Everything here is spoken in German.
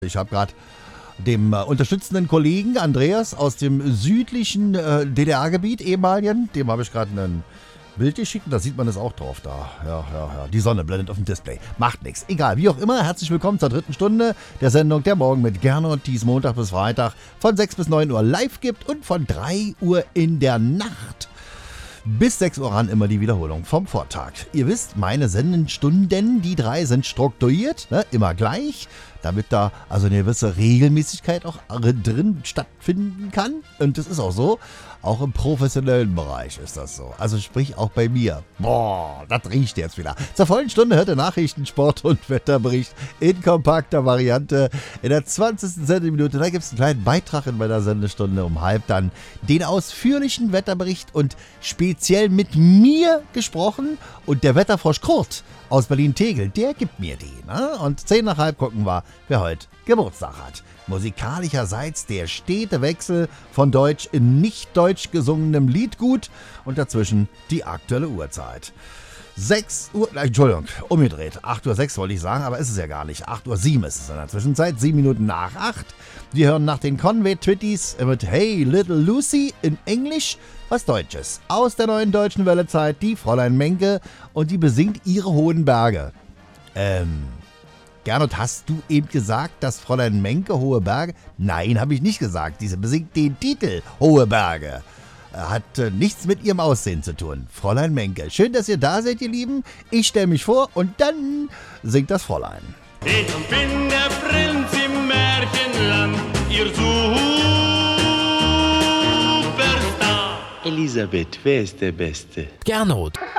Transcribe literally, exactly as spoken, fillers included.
Ich habe gerade dem äh, unterstützenden Kollegen Andreas aus dem südlichen äh, D D R-Gebiet, ehemaligen, dem habe ich gerade ein Bild geschickt und da sieht man es auch drauf da. Ja, ja, ja. Die Sonne blendet auf dem Display. Macht nichts. Egal, wie auch immer, herzlich willkommen zur dritten Stunde der Sendung Der Morgen mit Gernot, die es Montag bis Freitag von sechs bis neun Uhr live gibt und von drei Uhr in der Nacht bis sechs Uhr ran immer die Wiederholung vom Vortag. Ihr wisst, meine Sendenstunden, die drei sind strukturiert, ne, immer gleich, damit da also eine gewisse Regelmäßigkeit auch drin stattfinden kann. Und das ist auch so. Auch im professionellen Bereich ist das so. Also sprich auch bei mir. Boah, das riecht jetzt wieder. Zur vollen Stunde hört ihr Nachrichten, Sport und Wetterbericht in kompakter Variante. In der zwanzigsten Sendeminute, da gibt es einen kleinen Beitrag in meiner Sendestunde um halb dann den ausführlichen Wetterbericht und speziell mit mir gesprochen. Und der Wetterfrosch Kurt aus Berlin-Tegel, der gibt mir die. Ne? Und zehn nach halb gucken wir, wer heute Geburtstag hat. Musikalischerseits der stete Wechsel von deutsch in nicht deutsch gesungenem Liedgut und dazwischen die aktuelle Uhrzeit. sechs Uhr, Entschuldigung, umgedreht. acht Uhr sechs wollte ich sagen, aber ist es ja gar nicht. acht Uhr sieben ist es in der Zwischenzeit, sieben Minuten nach acht. Wir hören nach den Conway Twitties mit Hey Little Lucy in Englisch was Deutsches. Aus der neuen deutschen Wellezeit, die Fräulein Menke und die besingt ihre hohen Berge. Ähm... Gernot, hast du eben gesagt, dass Fräulein Menke Hohe Berge? Nein, habe ich nicht gesagt. Diese besingt den Titel Hohe Berge. Hat äh, nichts mit ihrem Aussehen zu tun. Fräulein Menke. Schön, dass ihr da seid, ihr Lieben. Ich stelle mich vor und dann singt das Fräulein. Ich bin der Prinz im Märchenland, ihr Superstar. Elisabeth, wer ist der Beste? Gernot.